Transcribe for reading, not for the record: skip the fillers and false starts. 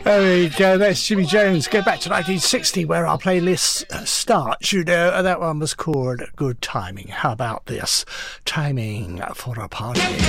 There we go, that's Jimmy Jones. Go back to 1960 where our playlist starts. You know, that one was called Good Timing. How about this? Timing for a Party.